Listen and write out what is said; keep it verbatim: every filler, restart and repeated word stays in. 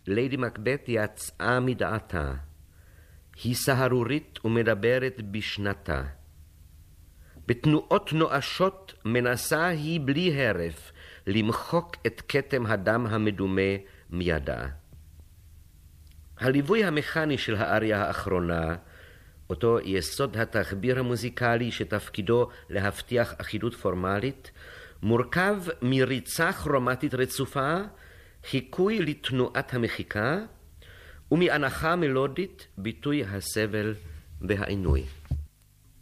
ליידי מקבת יצאה מדעתה. היא סהרורית ומדברת בשנתה. בתנועות נואשות מנסה היא בלי הרף למחוק את כתם הדם המדומה מידה. הליווי המכני של האריה האחרונה, אותו יסוד התחביר המוזיקלי שתפקידו להבטיח אחידות פורמלית, מורכב מריצה כרומטית רצופה, חיקוי לתנועת המחיקה, ומהנחה מלודית ביטוי הסבל והעינוי.